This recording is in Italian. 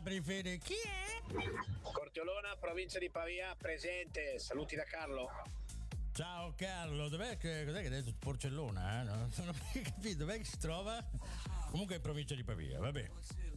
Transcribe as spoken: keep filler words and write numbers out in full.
apri Fede, chi è? Corteolona, provincia di Pavia, presente. Saluti da Carlo. Ciao Carlo, dov'è che, cos'è che hai detto? Porcellona, eh? Non ho capito, dov'è che si trova? Comunque in provincia di Pavia, vabbè.